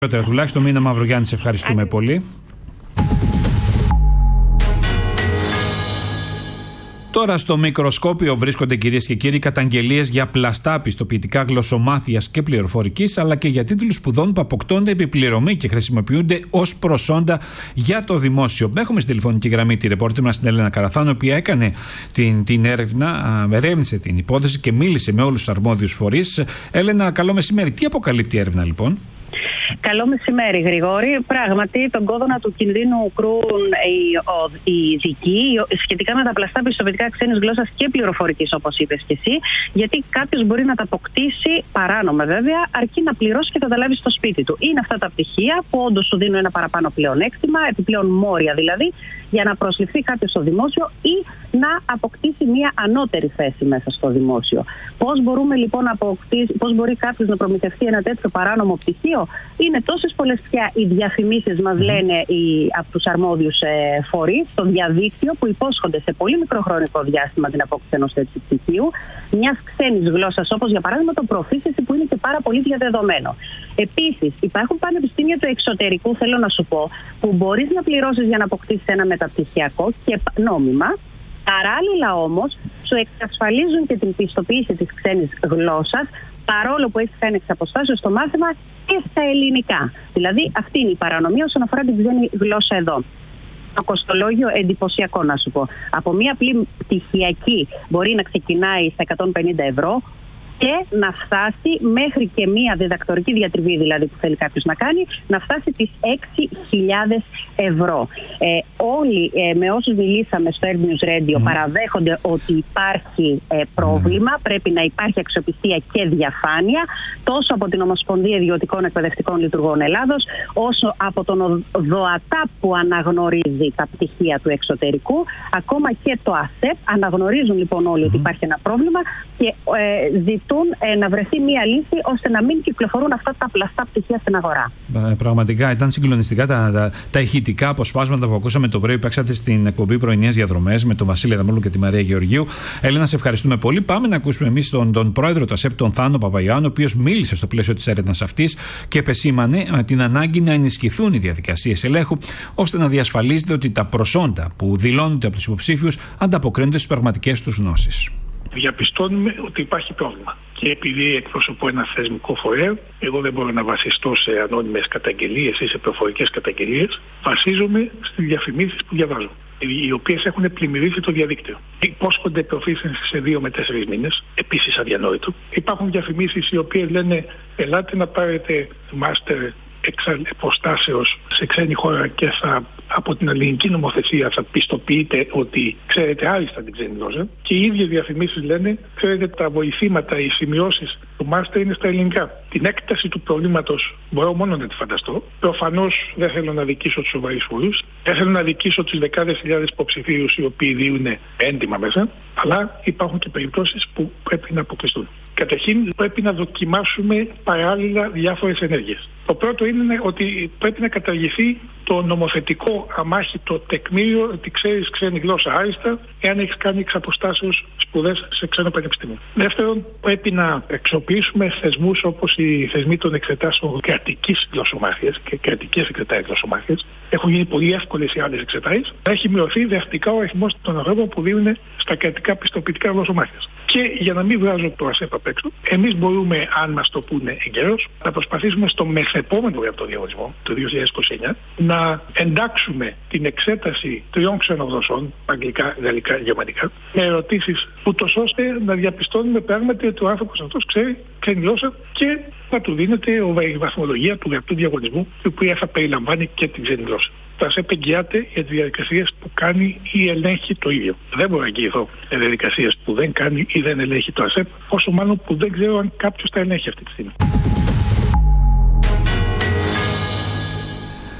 Τουλάχιστον Μίνα Μαυρογιάννη, σε ευχαριστούμε πολύ. Τώρα στο μικροσκόπιο βρίσκονται, κυρίες και κύριοι, καταγγελίες για πλαστά πιστοποιητικά γλωσσομάθειας και πληροφορικής, αλλά και για τίτλους σπουδών που αποκτώνται επιπληρωμή και χρησιμοποιούνται ως προσόντα για το δημόσιο. Έχουμε στη τηλεφωνική γραμμή τη ρεπόρτερ μας, την Έλενα Καραθάνου, η οποία έκανε την έρευνα, ερεύνησε την υπόθεση και μίλησε με όλους τους αρμόδιους φορείς. Έλενα, καλό μεσημέρι. Τι αποκαλύπτει η έρευνα, λοιπόν? Καλό μεσημέρι, Γρηγόρη. Πράγματι, τον κόδωνα του κινδύνου κρούν οι ειδικοί σχετικά με τα πλαστά πιστοποιητικά ξένης γλώσσας και πληροφορικής, όπως είπες και εσύ, γιατί κάποιος μπορεί να τα αποκτήσει παράνομα, βέβαια, αρκεί να πληρώσει και θα τα λάβει στο σπίτι του. Είναι αυτά τα πτυχία που όντως σου δίνουν ένα παραπάνω πλεονέκτημα, επιπλέον μόρια δηλαδή, για να προσληφθεί κάποιος στο δημόσιο ή να αποκτήσει μια ανώτερη θέση μέσα στο δημόσιο. Πώς μπορούμε λοιπόν πώς μπορεί κάποιος να προμηθευτεί ένα τέτοιο παράνομο πτυχίο? Είναι τόσες πολλές πια οι διαφημίσεις, μας λένε από τους αρμόδιους φορείς στο διαδίκτυο, που υπόσχονται σε πολύ μικρό χρονικό διάστημα την απόκτηση ενός τέτοιου πτυχίου, μιας ξένης γλώσσας, όπως για παράδειγμα το proficiency, που είναι και πάρα πολύ διαδεδομένο. Επίσης, υπάρχουν πανεπιστήμια του εξωτερικού, θέλω να σου πω, που μπορείς να πληρώσεις για να αποκτήσεις ένα μεταπτυχιακό και νόμιμα. Παράλληλα όμως, σου εξασφαλίζουν και την πιστοποίηση της ξένης γλώσσας, παρόλο που έχει κάνει εξ αποστάσεως το μάθημα και στα ελληνικά. Δηλαδή, αυτή είναι η παρανομία όσον αφορά την ξένη γλώσσα εδώ. Το κοστολόγιο εντυπωσιακό, να σου πω. Από μία απλή πτυχιακή μπορεί να ξεκινάει στα 150 ευρώ και να φτάσει μέχρι και μία διδακτορική διατριβή, δηλαδή που θέλει κάποιος να κάνει, να φτάσει τις 6.000 ευρώ. Όλοι με όσους μιλήσαμε στο Air News Radio παραδέχονται ότι υπάρχει πρόβλημα, πρέπει να υπάρχει αξιοπιστία και διαφάνεια, τόσο από την Ομοσπονδία Ιδιωτικών Εκπαιδευτικών Λειτουργών Ελλάδος, όσο από τον ΔΟΑΤΑ που αναγνωρίζει τα πτυχία του εξωτερικού, ακόμα και το ΑΣΕΠ. Αναγνωρίζουν λοιπόν όλοι ότι υπάρχει ένα πρόβλημα και ζητούν να βρεθεί μία λύση ώστε να μην κυκλοφορούν αυτά τα πλαστά πτυχία στην αγορά. Πραγματικά ήταν συγκλονιστικά τα ηχητικά αποσπάσματα που ακούσαμε το πρωί που παίξατε στην εκπομπή Πρωινές Διαδρομές με τον Βασίλη Αδαμόλου και τη Μαρία Γεωργίου. Έλενα, σε ευχαριστούμε πολύ. Πάμε να ακούσουμε εμείς τον πρόεδρο του ΑΣΕΠ, τον Θάνο Παπαϊωάννου, ο οποίος μίλησε στο πλαίσιο της έρευνας αυτής και επεσήμανε την ανάγκη να ενισχυθούν οι διαδικασίες ελέγχου, ώστε να διασφαλίζεται ότι τα προσόντα που δηλώνονται από τους υποψήφιους ανταποκρίνονται στις πραγματικές τους γνώσεις. Διαπιστώνουμε ότι υπάρχει πρόβλημα. Και επειδή εκπροσωπώ ένα θεσμικό φορέα, εγώ δεν μπορώ να βασιστώ σε ανώνυμες καταγγελίες ή σε προφορικές καταγγελίες. Βασίζομαι στις διαφημίσεις που διαβάζω, οι οποίες έχουν πλημμυρίσει το διαδίκτυο. Υπόσχονται proficiency σε 2 με 4 μήνες, επίσης αδιανόητο. Υπάρχουν διαφημίσεις οι οποίες λένε ελάτε να πάρετε μάστερ εξ αποστάσεως σε ξένη χώρα και από την ελληνική νομοθεσία θα πιστοποιείτε ότι ξέρετε άριστα την ξένη γλώσσα, και οι ίδιες διαφημίσεις λένε ξέρετε τα βοηθήματα, οι σημειώσεις του μάστερ είναι στα ελληνικά. Την έκταση του προβλήματος μπορώ μόνο να τη φανταστώ. Προφανώς δεν θέλω να δικήσω τους σοβαρούς φορείς, δεν θέλω να δικήσω τους δεκάδες χιλιάδες υποψηφίους οι οποίοι δίνουν έντιμα μέσα, αλλά υπάρχουν και περιπτώσεις που πρέπει να αποκλειστούν. Καταρχήν πρέπει να δοκιμάσουμε παράλληλα διάφορες ενέργειες. Το πρώτο είναι ότι πρέπει να καταργηθεί το νομοθετικό αμάχητο τεκμήριο ότι ξέρεις ξένη γλώσσα άριστα εάν έχεις κάνει εξ αποστάσεως σπουδές σε ξένο πανεπιστήμιο. Δεύτερον, πρέπει να αξιοποιήσουμε θεσμούς όπως οι θεσμοί των εξετάσεων κρατικής γλωσσομάθειας και κρατικές εξετάσεις γλωσσομάθειας. Έχουν γίνει πολύ εύκολες οι άλλες εξετάσεις. Έχει μειωθεί δραστικά ο αριθμός των ανθρώπων που δίνουν στα κρατικά πιστοποιητικά γλωσσομάθειας. Και για να μην βγάζω το ΑΣΕΠ απ' έξω, εμείς μπορούμε, αν μας το πούνε εγκαίρως, να προσπαθήσουμε στο μεθεπόμενο γραπτό διαγωνισμό, το 2029, να εντάξουμε την εξέταση 3 ξένων γλωσσών, αγγλικά, γαλλικά, γερμανικά, με ερωτήσεις, ούτως ώστε να διαπιστώνουμε πράγματι ότι ο άνθρωπος αυτός ξέρει ξένη γλώσσα και να του δίνεται η βαθμολογία του γραπτού διαγωνισμού, η οποία θα περιλαμβάνει και την ξένη γλώσσα. Το ΑΣΕΠ εγγυάται για τις διαδικασίες που κάνει ή ελέγχει το ίδιο. Δεν μπορώ να εγγυηθώ για διαδικασίες που δεν κάνει ή δεν ελέγχει το ΑΣΕΠ, όσο μάλλον που δεν ξέρω αν κάποιος τα ελέγχει αυτή τη στιγμή.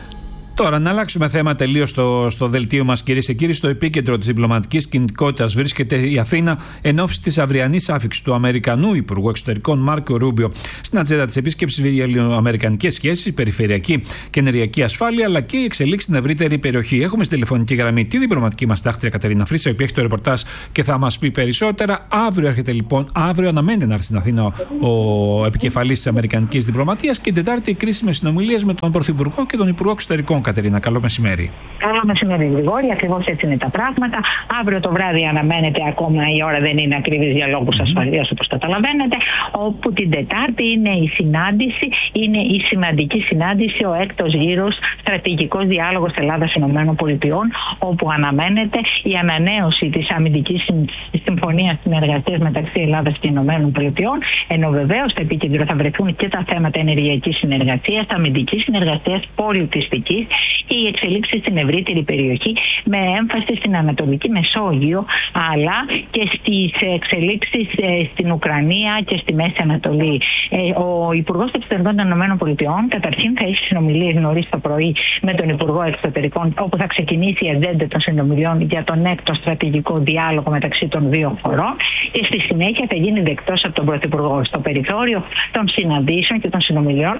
Τώρα, να αλλάξουμε θέμα τελείως στο δελτίο μας, κυρίες και κύριοι. Στο επίκεντρο της διπλωματικής κινητικότητας βρίσκεται η Αθήνα εν ώψη της αυριανής άφιξης του Αμερικανού Υπουργού Εξωτερικών Μάρκο Ρούμπιο στην ατζέντα της επίσκεψης για ελληνοαμερικανικές σχέσεις, περιφερειακή και ενεργειακή ασφάλεια, αλλά και η εξελίξη στην ευρύτερη περιοχή. Έχουμε στη τηλεφωνική γραμμή τη διπλωματική μας τάχτρια Κατερίνα Φρύσα, η οποία έχει το ρεπορτάζ και θα μας πει περισσότερα. Αύριο αναμένεται να έρθει στην Αθήνα ο επικεφαλής της Αμερικανικής Διπλωματίας και την Τετάρτη κρίσιμες συνομιλίες με τον Πρωθυπουργό και τον Υπουργό Εξωτερικών. Κατερίνα, καλό μεσημέρι. Καλό μεσημέρι, Γρηγόρη. Ακριβώς έτσι είναι τα πράγματα. Αύριο το βράδυ αναμένεται, ακόμα η ώρα δεν είναι ακριβής για λόγους ασφαλείας, όπως καταλαβαίνετε, όπου την Τετάρτη είναι η συνάντηση, είναι η σημαντική συνάντηση, ο έκτος γύρος στρατηγικός διάλογος Ελλάδα-ΗΠΑ, όπου αναμένεται η ανανέωση της αμυντικής συμφωνίας συνεργασίας μεταξύ Ελλάδας και ΗΠΑ, ενώ βεβαίως στο επίκεντρο θα βρεθούν και τα θέματα ενεργειακής συνεργασίας, αμυντικής συνεργασίας, πολιτιστικής και οι εξελίξεις στην ευρύτερη περιοχή, με έμφαση στην Ανατολική Μεσόγειο, αλλά και στις εξελίξεις στην Ουκρανία και στη Μέση Ανατολή. Ο Υπουργός Εξωτερικών των ΗΠΑ καταρχήν θα έχει συνομιλίες νωρίς το πρωί με τον Υπουργό Εξωτερικών, όπου θα ξεκινήσει η ατζέντα των συνομιλιών για τον έκτο στρατηγικό διάλογο μεταξύ των δύο χωρών, και στη συνέχεια θα γίνει δεκτός από τον Πρωθυπουργό. Στο περιθώριο των συναντήσεων και των συνομιλιών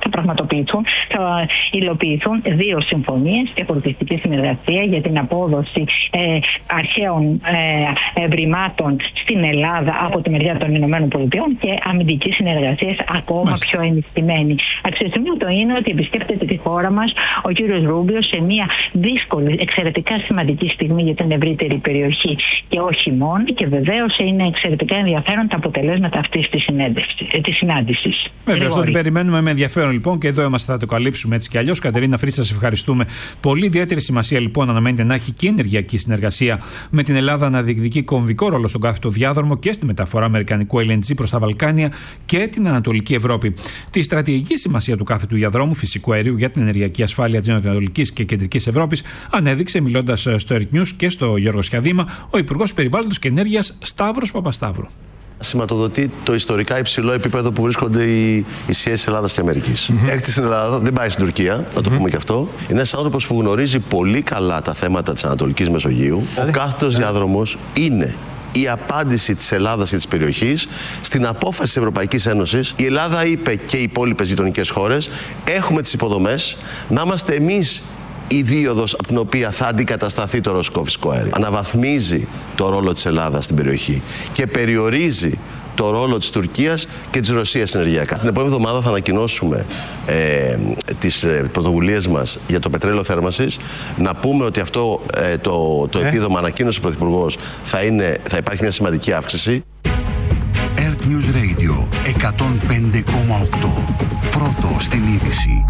θα υλοποιηθούν δύο συμφωνίες και πολιτιστική συνεργασία για την απόδοση αρχαίων ευρημάτων στην Ελλάδα από τη μεριά των ΗΠΑ και αμυντική συνεργασία ακόμα πιο ενισχυμένη. Αξιοσημείωτο είναι ότι επισκέπτεται τη χώρα μας ο κύριος Ρούμπιο σε μια δύσκολη, εξαιρετικά σημαντική στιγμή για την ευρύτερη περιοχή και όχι μόνο, και βεβαίως είναι εξαιρετικά ενδιαφέρον τα αποτελέσματα αυτής της συνάντησης. Βεβαίως, ότι περιμένουμε με ενδιαφέρον λοιπόν, και εδώ είμαστε, θα το καλύψουμε έτσι κι αλλιώς. Κατερίνα Φρύσα, σας ευχαριστούμε πολύ. Ιδιαίτερη σημασία λοιπόν αναμένεται να έχει και η ενεργειακή συνεργασία με την Ελλάδα, να διεκδικεί κομβικό ρόλο στον κάθετο διάδρομο και στη μεταφορά αμερικανικού LNG προς τα Βαλκάνια και την Ανατολική Ευρώπη. Τη στρατηγική σημασία του κάθετου διαδρόμου φυσικού αερίου για την ενεργειακή ασφάλεια της Ανατολικής και Κεντρικής Ευρώπης ανέδειξε, μιλώντας στο Earth News και στο Γιώργο Σιαδήμα, ο Υπουργός Περιβάλλοντος και Ενέργειας Σταύρος Παπασταύρου. Σηματοδοτεί το ιστορικά υψηλό επίπεδο που βρίσκονται οι σχέσεις Ελλάδας και Αμερικής. Έρχεται στην Ελλάδα, δεν πάει στην Τουρκία, να το πούμε και αυτό. Είναι ένας άνθρωπος που γνωρίζει πολύ καλά τα θέματα της Ανατολικής Μεσογείου. Ο κάθετος διάδρομος είναι η απάντηση της Ελλάδας και της περιοχής στην απόφαση της Ευρωπαϊκής Ένωσης. Η Ελλάδα είπε και οι υπόλοιπες γειτονικές χώρες: έχουμε τις υποδομές, να είμαστε εμείς η δίωδος από την οποία θα αντικατασταθεί το ρωσικό φυσικό αέριο. Αναβαθμίζει το ρόλο της Ελλάδας στην περιοχή και περιορίζει το ρόλο της Τουρκίας και της Ρωσίας ενεργειακά. Την επόμενη εβδομάδα θα ανακοινώσουμε τις πρωτοβουλίες μας για το πετρέλαιο θέρμανσης. Να πούμε ότι αυτό το επίδομα, ανακοίνωσε ο Πρωθυπουργός, θα υπάρχει μια σημαντική αύξηση. Earth News Radio 105,8. Πρώτο στην είδηση.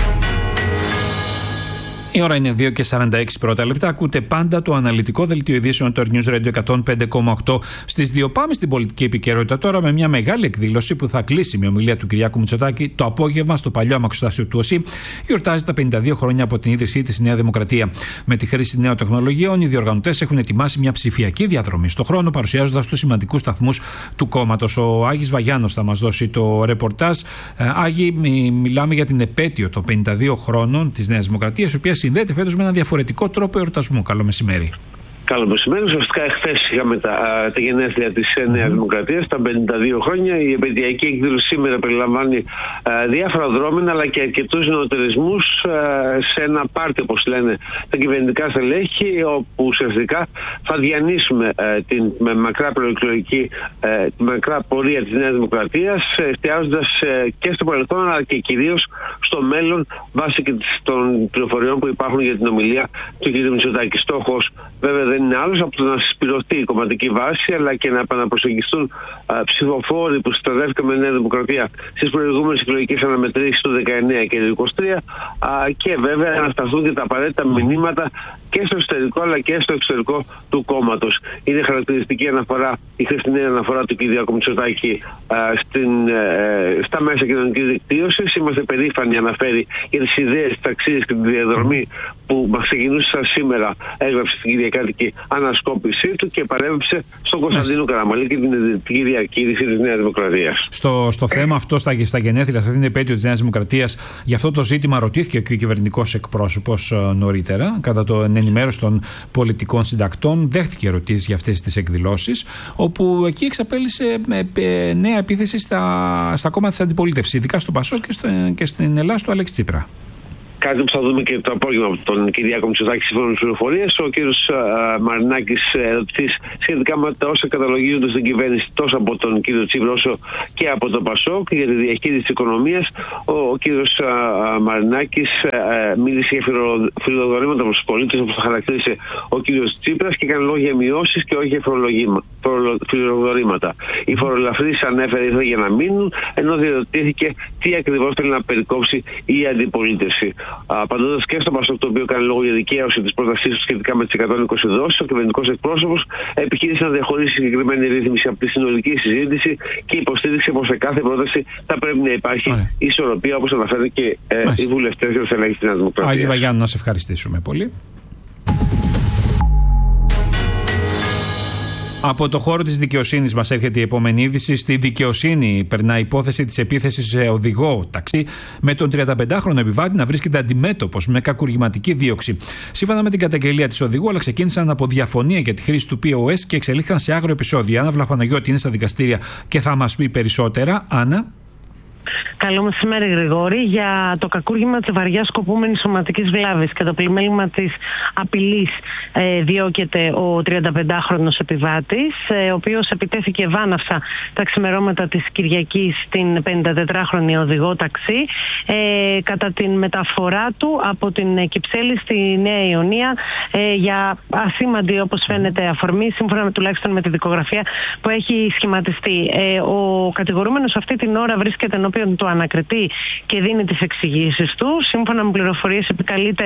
Η ώρα είναι 2 και 46 πρώτα λεπτά. Ακούτε πάντα το αναλυτικό δελτίο ειδήσεων του News Radio 105,8. Στις 2 πάμε στην πολιτική επικαιρότητα τώρα, με μια μεγάλη εκδήλωση που θα κλείσει με ομιλία του Κυριάκου Μητσοτάκη το απόγευμα στο παλιό αμαξοστάσιο του ΟΣΥ. Γιορτάζει τα 52 χρόνια από την ίδρυσή της Νέα Δημοκρατία. Με τη χρήση νέων τεχνολογιών, οι διοργανωτές έχουν ετοιμάσει μια ψηφιακή διαδρομή στον χρόνο, παρουσιάζοντας τους σημαντικούς σταθμούς του κόμματος. Ο Άγης Βαγιάννος θα μας δώσει το ρεπορτάζ. Άγη, μιλάμε για την επέτειο των 52 χρόνων της Νέας Δημοκρατίας, η οποία συνδέεται φέτος με ένα διαφορετικό τρόπο εορτασμού. Καλό μεσημέρι. Καλό μεσημέρι. Ουσιαστικά εχθές είχαμε τα γενέθλια της Νέας Δημοκρατίας, τα 52 χρόνια. Η επαιτειακή εκδήλωση σήμερα περιλαμβάνει διάφορα δρόμενα αλλά και αρκετούς νεοτερισμούς σε ένα πάρτι, όπως λένε τα κυβερνητικά στελέχη, όπου ουσιαστικά θα διανύσουμε με μακρά προεκλογική, τη μακρά πορεία της Νέας Δημοκρατίας, εστιάζοντας και στο παρελθόν αλλά και κυρίως στο μέλλον, βάσει και των πληροφοριών που υπάρχουν για την ομιλία του κ. Μητσοτάκη. Στόχος βέβαια δεν είναι άλλος από το να συσπηρωθεί η κομματική βάση, αλλά και να επαναπροσεγγιστούν ψηφοφόροι που συντρέφηκαν με Νέα Δημοκρατία στις προηγούμενες εκλογικές αναμετρήσεις του 19 και του 23, και βέβαια να σταθούν και τα απαραίτητα μηνύματα και στο εσωτερικό αλλά και στο εξωτερικό του κόμματος. Είναι χαρακτηριστική αναφορά, η χθεσινή αναφορά του κ. Μητσοτάκη στα μέσα κοινωνικής δικτύωσης. Είμαστε περήφανοι, αναφέρει, για τις ιδέες, τις αξίες και τη διαδρομή που μας ξεκινούσε σήμερα, έγραψε στην Κυριακάτικη ουσιαστική ανασκόπησή του και παρέμβησε στον Κωνσταντίνο Καραμανλή και την ιδρυτική διακήρυξη της Νέας Δημοκρατίας. Στο θέμα αυτό, στα γενέθλια, σε αυτήν την επέτειο της Νέας Δημοκρατίας, για αυτό το ζήτημα ρωτήθηκε και ο κυβερνητικός εκπρόσωπος νωρίτερα, κατά την ενημέρωση των πολιτικών συντακτών. Δέχτηκε ερωτήσεις για αυτές τις εκδηλώσεις, όπου εκεί εξαπέλυσε νέα επίθεση στα κόμματα της αντιπολίτευσης, ειδικά στο ΠΑΣΟΚ και στην Ελλάδα του Αλέξη Τσίπρα. Κάτι που θα δούμε και το απόγευμα από τον Κυριάκο Μητσοτάκη, σύμφωνα με τις πληροφορίες. Ο κύριος Μαρινάκης ερωτηθείς σχετικά με τα όσα καταλογίζονται στην κυβέρνηση τόσο από τον κύριο Τσίπρα όσο και από τον ΠΑΣΟΚ για τη διαχείριση της οικονομίας. Ο κύριος Μαρινάκης μίλησε για φιλοδορήματα προς τους πολίτες, όπως το χαρακτήρισε ο κύριος Τσίπρας, και έκανε λόγο για μειώσεις και όχι για φιλοδορήματα. Οι φορολαφρύσεις, ανέφερε, ήρθαν για να μείνουν, ενώ διερωτήθηκε τι ακριβώς θέλει να περικόψει η αντιπολίτευση. Απαντώντας και στο ΠΑΣΟΚ, το οποίο κάνει λόγο για δικαίωση της πρότασής του σχετικά με τις 120 δόσεις, ο κυβερνητικός εκπρόσωπος επιχείρησε να διαχωρίσει συγκεκριμένη ρύθμιση από τη συνολική συζήτηση και υποστήριξε πως σε κάθε πρόταση θα πρέπει να υπάρχει ισορροπία, όπως αναφέρει και οι βουλευτές για τους ελέγχους της Νέας Δημοκρατίας. Άγιο Βαγιάννου, να σε ευχαριστήσουμε πολύ. Από το χώρο της δικαιοσύνης μας έρχεται η επόμενη είδηση. Στη δικαιοσύνη περνά η υπόθεση της επίθεσης σε οδηγό ταξί, με τον 35χρονο επιβάτη να βρίσκεται αντιμέτωπος με κακουργηματική δίωξη. Σύμφωνα με την καταγγελία της οδηγού, αλλά ξεκίνησαν από διαφωνία για τη χρήση του POS και εξελίχθηκαν σε άγριο επεισόδιο. Η Άννα Βλαχοπαναγιώτη είναι στα δικαστήρια και θα μας πει περισσότερα. Άννα. Καλό μεσημέρι, Γρηγόρη. Για το κακούργημα της βαριάς σκοπούμενης σωματικής βλάβης και το πλημέλημα της απειλής διώκεται ο 35χρονος επιβάτης, ο οποίος επιτέθηκε βάναυσα τα ξημερώματα της Κυριακής στην 54χρονη οδηγό ταξί κατά την μεταφορά του από την Κυψέλη στη Νέα Ιωνία για ασήμαντη, όπως φαίνεται, αφορμή, σύμφωνα τουλάχιστον με τη δικογραφία που έχει σχηματιστεί. Ο κατηγορούμενος αυτή την ώρα βρίσκεται ενώπιον του ανακριτή και δίνει τις εξηγήσεις του. Σύμφωνα με πληροφορίες, επικαλείται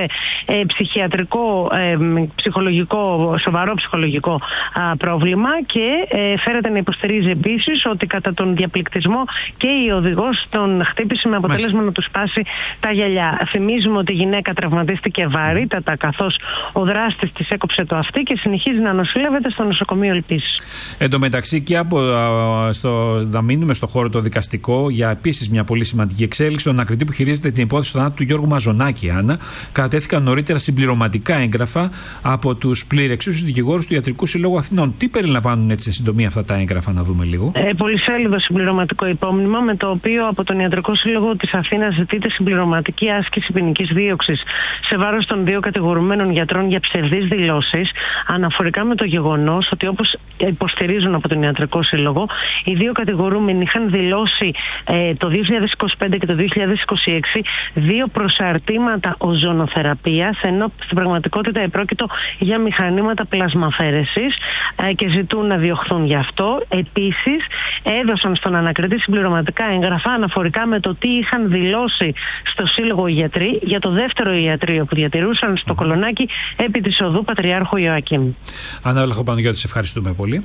σοβαρό ψυχολογικό πρόβλημα και φέρεται να υποστηρίζει επίσης ότι κατά τον διαπληκτισμό και η οδηγός τον χτύπησε με αποτέλεσμα να του σπάσει τα γυαλιά. Θυμίζουμε ότι η γυναίκα τραυματίστηκε βαρύτατα, καθώς ο δράστης της έκοψε το αυτί και συνεχίζει να νοσηλεύεται στο νοσοκομείο Ελπίσης. Εν τω μεταξύ, και να μείνουμε στο χώρο το δικαστικό, για επίσης μια πολύ σημαντική εξέλιξη. Ο ανακριτή που χειρίζεται την υπόθεση του θανάτου του Γιώργου Μαζονάκη, Άννα, κατατέθηκαν νωρίτερα συμπληρωματικά έγγραφα από τους πληρεξούσιους δικηγόρους του Ιατρικού Συλλόγου Αθηνών. Τι περιλαμβάνουν έτσι σε συντομία αυτά τα έγγραφα, να δούμε λίγο? Πολυσέλιδο συμπληρωματικό υπόμνημα, με το οποίο από τον Ιατρικό Σύλλογο της Αθήνας ζητείται συμπληρωματική άσκηση ποινικής δίωξης σε βάρος των δύο κατηγορουμένων γιατρών για ψευδείς δηλώσεις, αναφορικά με το γεγονός ότι, όπως υποστηρίζουν από τον Ιατρικό Σύλλογο, οι δύο κατηγορούμενοι είχαν δηλώσει το 2025 και το 2026 δύο προσαρτήματα οζονοθεραπείας, ενώ στην πραγματικότητα επρόκειτο για μηχανήματα πλασμαφέρεσης και ζητούν να διωχθούν γι' αυτό. Επίσης, έδωσαν στον ανακριτή συμπληρωματικά έγγραφα αναφορικά με το τι είχαν δηλώσει στο Σύλλογο οι γιατροί για το δεύτερο ιατρείο που διατηρούσαν στο Κολονάκι επί της οδού Πατριάρχου Ιωακήμ. Άννα Βλαχοπαναγιώτη, σε ευχαριστούμε πολύ.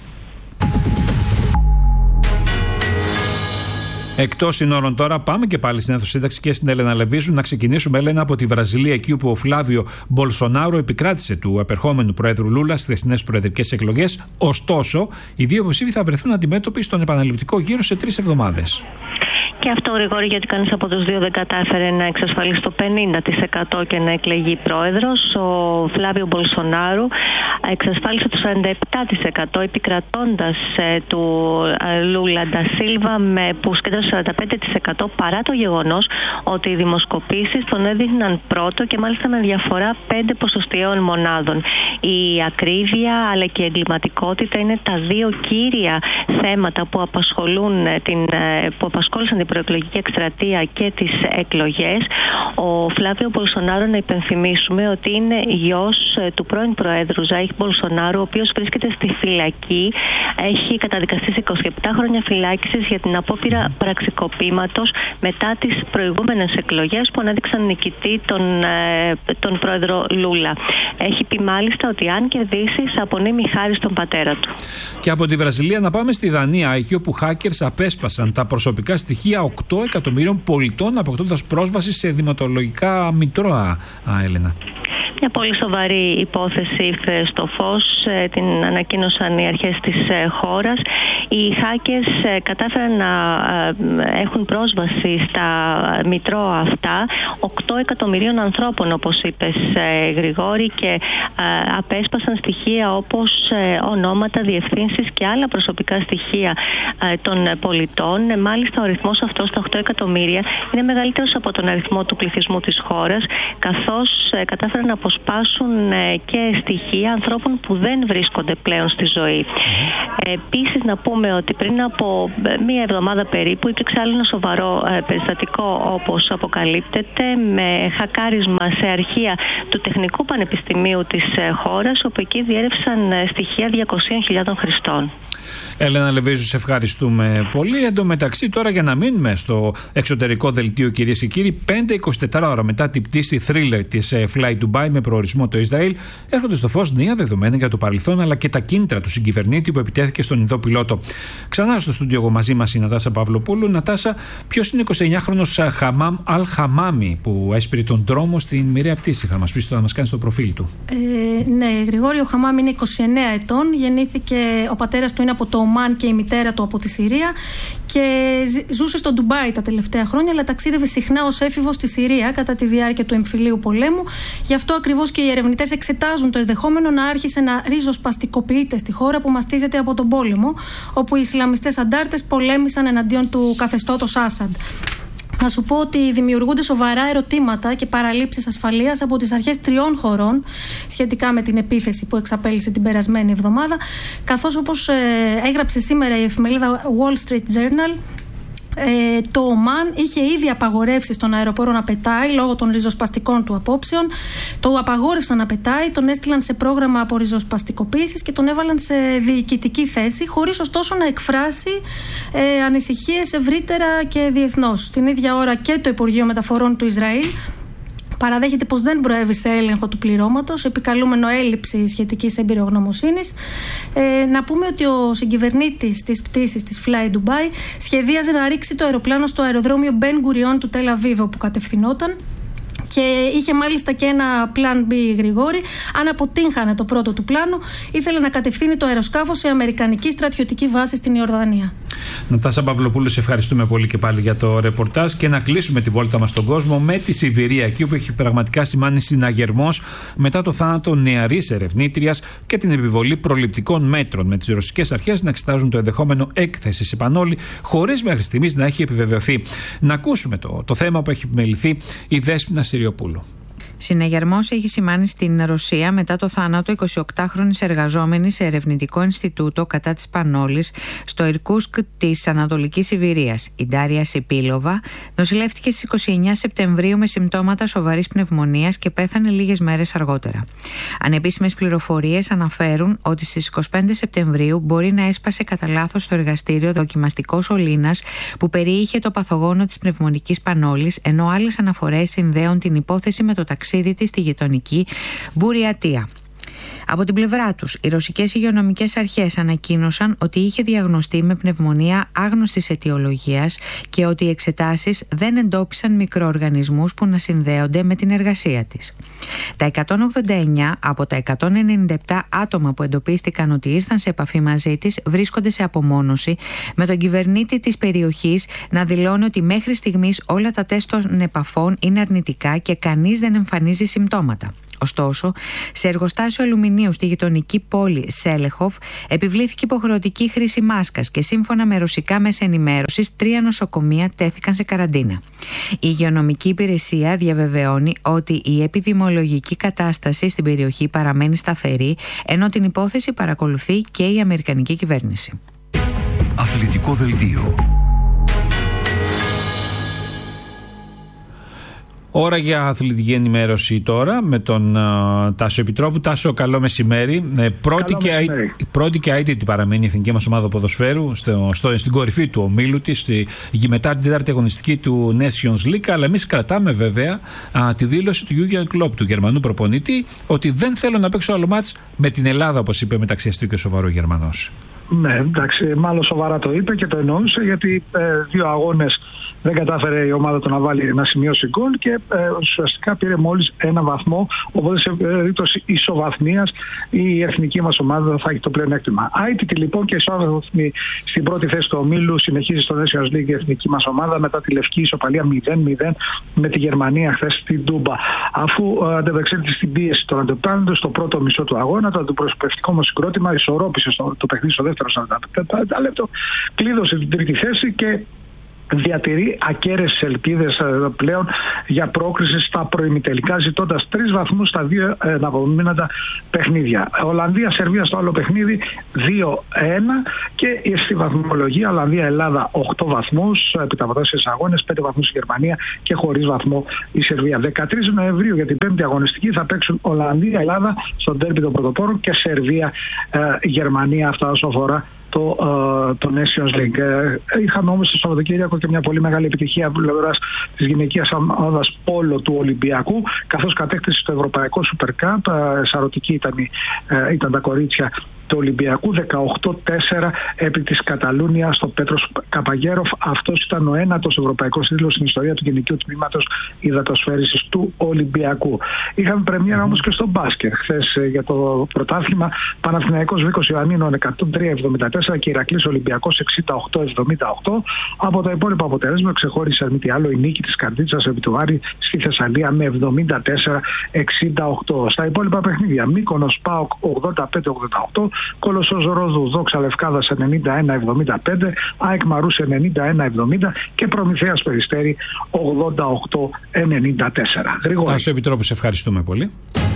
Εκτός συνόρων τώρα, πάμε και πάλι στην αίθουσα σύνταξη και στην Έλενα Λεβίζου. Να ξεκινήσουμε, Έλενα, από τη Βραζιλία, εκεί όπου ο Φλάβιο Μπολσονάρο επικράτησε του επερχόμενου Προέδρου Λούλα στις χθεσινές προεδρικές εκλογές. Ωστόσο, οι δύο υποψήφοι θα βρεθούν αντιμέτωποι στον επαναληπτικό γύρο σε 3 εβδομάδες. Και αυτό, Γρηγόρη, γιατί κανείς από τους δύο δεν κατάφερε να εξασφαλίσει το 50% και να εκλεγεί πρόεδρος. Ο Φλάβιο Μπολσονάρου εξασφάλισε το 47%, επικρατώντας του Λούλα ντα Σίλβα, που σκέτασε 45%, παρά το γεγονός ότι οι δημοσκοπήσεις τον έδειχναν πρώτο και μάλιστα με διαφορά 5 ποσοστιαίων μονάδων. Η ακρίβεια αλλά και η εγκληματικότητα είναι τα δύο κύρια θέματα που απασχόλησαν την προεκλογική εκστρατεία και τις εκλογές. Ο Φλάβιο Μπολσονάρο, να υπενθυμίσουμε ότι είναι γιος του πρώην Προέδρου Ζάιρ Μπολσονάρου, ο οποίος βρίσκεται στη φυλακή. Έχει καταδικαστεί σε 27 χρόνια φυλάκισης για την απόπειρα πραξικοπήματος μετά τις προηγούμενες εκλογές που ανέδειξαν νικητή τον Πρόεδρο Λούλα. Έχει πει μάλιστα ότι αν κερδίσει θα απονείμει χάρη στον πατέρα του. Και από τη Βραζιλία να πάμε στη Δανία, εκεί όπου hackers απέσπασαν τα προσωπικά στοιχεία 8 εκατομμύριων πολιτών, αποκτώντας πρόσβαση σε δειγματολογικά μητρώα, Έλενα. Μια πολύ σοβαρή υπόθεση ήρθε στο φως, την ανακοίνωσαν οι αρχές της χώρας. Οι hackers κατάφεραν να έχουν πρόσβαση στα μητρώα αυτά 8 εκατομμυρίων ανθρώπων, όπως είπες, Γρηγόρη, και απέσπασαν στοιχεία όπως ονόματα, διευθύνσεις και άλλα προσωπικά στοιχεία των πολιτών. Μάλιστα ο αριθμός αυτός, τα 8 εκατομμύρια, είναι μεγαλύτερος από τον αριθμό του πληθυσμού της χώρας, καθώς κατάφεραν να αποσπάσουν και στοιχεία ανθρώπων που δεν βρίσκονται πλέον στη ζωή. Επίσης να πούμε ότι πριν από μία εβδομάδα περίπου υπήρξε άλλο ένα σοβαρό περιστατικό, όπως αποκαλύπτεται, με χακάρισμα σε αρχεία του Τεχνικού Πανεπιστημίου της χώρας, όπου εκεί διέρευσαν στοιχεία 200.000 χρηστών. Έλενα Λεβίζου, σε ευχαριστούμε πολύ. Εν τω μεταξύ, τώρα για να μείνουμε στο εξωτερικό δελτίο, κυρίες και κύριοι, 5-24 ώρα μετά την πτήση Thriller της Fly Dubai με προορισμό το Ισραήλ, έρχονται στο φως νέα δεδομένα για το παρελθόν αλλά και τα κίνητρα του συγκυβερνήτη που επιτέθηκε στον Ινδό πιλότο. Ξανά στο στούντιο μαζί μας η Νατάσα Παυλοπούλου. Νατάσα, ποιος είναι ο 29χρονος Χαμάμ Αλ-Χαμάμι που έσπηρε τον δρόμο στην μοιραία πτήση? Θα μας πεις, θα μας κάνεις το προφίλ του. Ναι, Γρηγόρη, ο Χαμάμ είναι 29 ετών. Γεννήθηκε, ο πατέρας του είναι από το Ομάν και η μητέρα του από τη Συρία, και ζούσε στο Ντουμπάι τα τελευταία χρόνια, αλλά ταξίδευε συχνά ως έφηβος στη Συρία κατά τη διάρκεια του εμφυλίου πολέμου. Γι' αυτό ακριβώς και οι ερευνητές εξετάζουν το ενδεχόμενο να άρχισε να ριζοσπαστικοποιείται στη χώρα που μαστίζεται από τον πόλεμο, όπου οι Ισλαμιστές αντάρτες πολέμησαν εναντίον του καθεστώτος Άσαντ. Να σου πω ότι δημιουργούνται σοβαρά ερωτήματα και παραλήψεις ασφαλείας από τις αρχές 3 χωρών σχετικά με την επίθεση που εξαπέλυσε την περασμένη εβδομάδα, καθώς, όπως έγραψε σήμερα η εφημερίδα Wall Street Journal, το Ομάν είχε ήδη απαγορεύσει στον αεροπόρο να πετάει λόγω των ριζοσπαστικών του απόψεων. Το απαγόρευσαν να πετάει, τον έστειλαν σε πρόγραμμα απορριζοσπαστικοποίησης και τον έβαλαν σε διοικητική θέση, χωρίς ωστόσο να εκφράσει ανησυχίες ευρύτερα και διεθνώς. Την ίδια ώρα και το Υπουργείο Μεταφορών του Ισραήλ παραδέχεται πως δεν προέβη σε έλεγχο του πληρώματος, επικαλούμενο έλλειψη σχετικής εμπειρογνωμοσύνης. Να πούμε ότι ο συγκυβερνήτης της πτήσης της Fly Dubai σχεδίαζε να ρίξει το αεροπλάνο στο αεροδρόμιο Ben Gurion του Τελ Αβίβ, όπου κατευθυνόταν, και είχε μάλιστα και ένα plan B, Γρηγόρη. Αν αποτύχανε το πρώτο του πλάνο, ήθελε να κατευθύνει το αεροσκάφος σε αμερικανική στρατιωτική βάση στην Ιορδανία. Νατάσα Παυλοπούλου, σε ευχαριστούμε πολύ και πάλι για το ρεπορτάζ, και να κλείσουμε τη βόλτα μας στον κόσμο με τη Σιβηρία, εκεί που έχει πραγματικά σημάνει συναγερμός μετά το θάνατο νεαρής ερευνήτριας και την επιβολή προληπτικών μέτρων, με τις ρωσικές αρχές να εξετάζουν το ενδεχόμενο έκθεση σε πανόλη, χωρίς μέχρι στιγμής να έχει επιβεβαιωθεί. Να ακούσουμε το θέμα που έχει επιμεληθεί η Δέσποινα Συριοπούλου. Συναγερμός έχει σημάνει στην Ρωσία μετά το θάνατο 28χρονης εργαζόμενης σε ερευνητικό Ινστιτούτο κατά της πανόλης στο Ιρκούσκ της Ανατολικής Σιβηρίας. Η Ντάρια Σιπίλοβα νοσηλεύτηκε στις 29 Σεπτεμβρίου με συμπτώματα σοβαρής πνευμονίας και πέθανε λίγες μέρες αργότερα. Ανεπίσημες πληροφορίες αναφέρουν ότι στις 25 Σεπτεμβρίου μπορεί να έσπασε κατά λάθος στο εργαστήριο δοκιμαστικός σωλήνας που περιείχε το παθογόνο της πνευμονικής πανόλης, ενώ άλλες αναφορές συνδέουν την υπόθεση με το ταξίδι της στη γειτονική Μπουριατία. Από την πλευρά τους, οι ρωσικές υγειονομικές αρχές ανακοίνωσαν ότι είχε διαγνωστεί με πνευμονία άγνωστης αιτιολογίας και ότι οι εξετάσεις δεν εντόπισαν μικροοργανισμούς που να συνδέονται με την εργασία της. Τα 189 από τα 197 άτομα που εντοπίστηκαν ότι ήρθαν σε επαφή μαζί της βρίσκονται σε απομόνωση, με τον κυβερνήτη της περιοχής να δηλώνει ότι μέχρι στιγμής όλα τα τεστ των επαφών είναι αρνητικά και κανείς δεν εμφανίζει συμπτώματα. Ωστόσο, σε εργοστάσιο αλουμινίου στη γειτονική πόλη Σέλεχοφ επιβλήθηκε υποχρεωτική χρήση μάσκας και σύμφωνα με ρωσικά μέσα ενημέρωσης 3 νοσοκομεία τέθηκαν σε καραντίνα. Η υγειονομική υπηρεσία διαβεβαιώνει ότι η επιδημιολογική κατάσταση στην περιοχή παραμένει σταθερή, ενώ την υπόθεση παρακολουθεί και η Αμερικανική κυβέρνηση. Αθλητικό δελτίο. Ώρα για αθλητική ενημέρωση τώρα με τον Τάσο Επιτρόπου. Τάσο, καλό μεσημέρι. Πρώτη και αίτητη παραμένει η εθνική μας ομάδα ποδοσφαίρου στην κορυφή του ομίλου της, μετά την 4η αγωνιστική του Nations League. Αλλά εμείς κρατάμε βέβαια τη δήλωση του Jürgen Klopp, του Γερμανού προπονητή, ότι δεν θέλω να παίξω άλλο μάτς με την Ελλάδα, όπως είπε μεταξύ αστείου και σοβαρό Γερμανός. Ναι, εντάξει, μάλλον σοβαρά το είπε και το εννοούσε, γιατί 2 αγώνες δεν κατάφερε η ομάδα του να σημειώσει γκολ και ουσιαστικά πήρε μόλις 1 βαθμό. Οπότε σε περίπτωση ισοβαθμίας η εθνική μας ομάδα θα έχει το πλεονέκτημα. Άιτητη λοιπόν και ισόβαθμη στην πρώτη θέση του ομίλου, συνεχίζει στο Nations League η εθνική μας ομάδα μετά τη λευκή ισοπαλία 0-0 με τη Γερμανία χθες στην Τούμπα. Αφού ανταπεξέλθει στην πίεση των αντιπάλων στο πρώτο μισό του αγώνα, το αντιπροσωπευτικό μας συγκρότημα ισορρόπησε το παιχνίδι στο δεύτερο 45 λεπτό, κλείδωσε την τρίτη θέση και διατηρεί ακέραιες ελπίδες πλέον για πρόκριση στα προημιτελικά, ζητώντας 3 βαθμούς στα 2 αναπομείναντα παιχνίδια. Ολλανδία-Σερβία στο άλλο παιχνίδι 2-1 και στη βαθμολογία Ολλανδία-Ελλάδα 8 βαθμούς επί τα 4 αγώνες, 5 βαθμούς η Γερμανία και χωρίς βαθμό η Σερβία. 13 Νοεμβρίου για την 5η αγωνιστική θα παίξουν Ολλανδία-Ελλάδα στον ντέρμπι των πρωτοπόρων και Σερβία-Γερμανία, αυτά όσο αφορά το Nations League. Είχαμε όμως το Σαββατοκύριακο και μια πολύ μεγάλη επιτυχία από πλευράς της γυναικείας ομάδας πόλο του Ολυμπιακού, καθώς κατέκτησε στο Ευρωπαϊκό Super Cup. Σαρωτική ήταν τα κορίτσια του Ολυμπιακού, 18-4 επί της Καταλούνια στο Πέτρος Καπαγέροφ. Αυτός ήταν ο 9ος ευρωπαϊκός τίτλος στην ιστορία του γυναικείου τμήματος υδατοσφαίρισης του Ολυμπιακού. Είχαμε πρεμιέρα όμως και στο μπάσκετ χθες για το πρωτάθλημα. Παναθηναϊκός Βίκος Ιωαννίνων 103-74 και Ηρακλής Ολυμπιακός 68-78. Από τα υπόλοιπα αποτελέσματα ξεχώρισε μη τι άλλο η νίκη της Καρδίτσας επί του Άρη στη Θεσσαλία με 74-68. Στα υπόλοιπα παιχνίδια Μύκονος ΠΑΟΚ 85-88, Κολοσσός Ρόδου Δόξα Λευκάδας 91-75, ΑΕΚ Μαρούς 91-70 και Προμηθέας Περιστέρη 88-94. Γρηγόρη. Τάσο Επιτρόπου, σε ευχαριστούμε πολύ.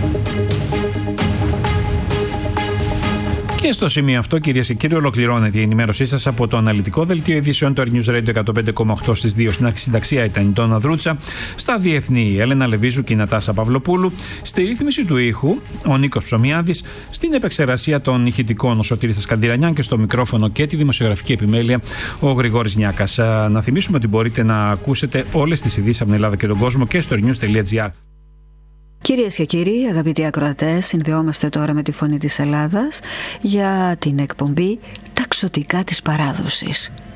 Και στο σημείο αυτό, κυρίες και κύριοι, ολοκληρώνεται η ενημέρωσή σας από το αναλυτικό δελτίο ειδήσεων του News Radio 105,8 στις 2. Στην αρχισυνταξία ήταν η Ντόνα Δρούτσα, στα διεθνή η Έλενα Λεβίζου και η Νατάσα Παυλοπούλου, στη ρύθμιση του ήχου ο Νίκος Ψωμιάδης, στην επεξεργασία των ηχητικών ο Σωτήρης Σκανδυρανιάν και στο μικρόφωνο και τη δημοσιογραφική επιμέλεια ο Γρηγόρης Νιάκας. Να θυμίσουμε ότι μπορείτε να ακούσετε όλες τις ειδήσεις από την Ελλάδα και τον κόσμο και στο news.gr. Κυρίες και κύριοι, αγαπητοί ακροατές, συνδεόμαστε τώρα με τη Φωνή της Ελλάδας για την εκπομπή «Τα ξωτικά της παράδοσης».